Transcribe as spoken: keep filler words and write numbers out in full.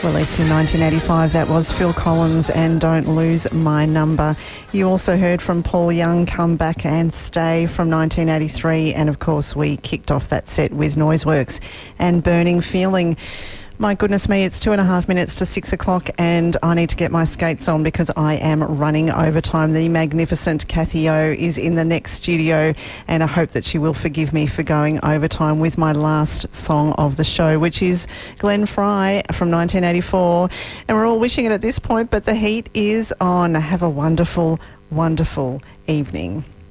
Released in nineteen eighty-five, that was Phil Collins and Don't Lose My Number. You also heard from Paul Young, Come Back and Stay from nineteen eighty-three, and of course we kicked off that set with Noiseworks and Burning Feeling. My goodness me, it's two and a half minutes to six o'clock and I need to get my skates on because I am running overtime. The magnificent Kathy O is in the next studio and I hope that she will forgive me for going overtime with my last song of the show, which is Glenn Fry from nineteen eighty-four. And we're all wishing it at this point, but the heat is on. Have a wonderful, wonderful evening.